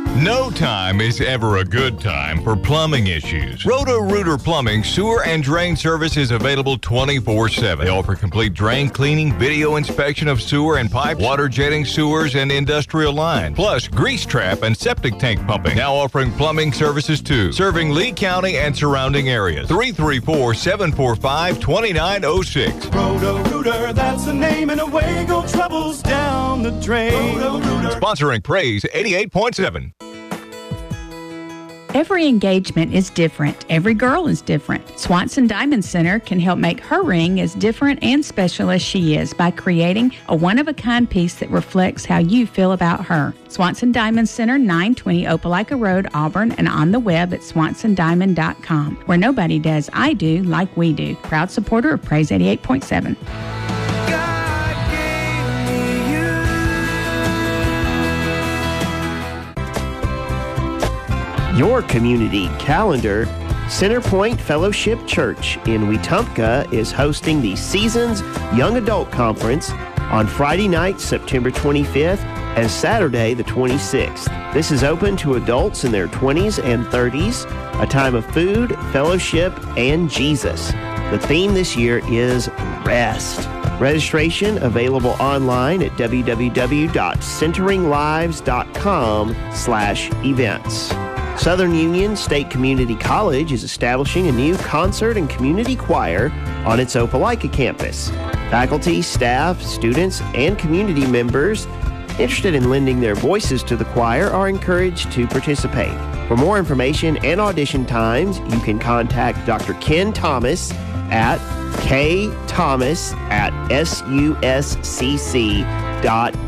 No time is ever a good time for plumbing issues. Roto-Rooter Plumbing sewer and drain service is available 24/7. They offer complete drain cleaning, video inspection of sewer and pipe, water jetting sewers and industrial lines, plus grease trap and septic tank pumping. Now offering plumbing services too, serving Lee County and surrounding areas. 334-745-2906. Roto-Rooter, that's the name, and away go troubles down the drain. Roto-Rooter. Sponsoring Praise 88.7. Every engagement is different. Every girl is different. Swanson Diamond Center can help make her ring as different and special as she is by creating a one-of-a-kind piece that reflects how you feel about her. Swanson Diamond Center, 920 Opelika Road, Auburn, and on the web at swansondiamond.com, where nobody does I do like we do. Proud supporter of Praise 88.7. Your community calendar. Centerpoint Fellowship Church in Wetumpka is hosting the Seasons Young Adult Conference on Friday night, September 25th, and Saturday, the 26th. This is open to adults in their 20s and 30s, a time of food, fellowship, and Jesus. The theme this year is Rest. Registration available online at www.centeringlives.com/events. Southern Union State Community College is establishing a new concert and community choir on its Opelika campus. Faculty, staff, students, and community members interested in lending their voices to the choir are encouraged to participate. For more information and audition times, you can contact Dr. Ken Thomas at ktomas@suscc.edu.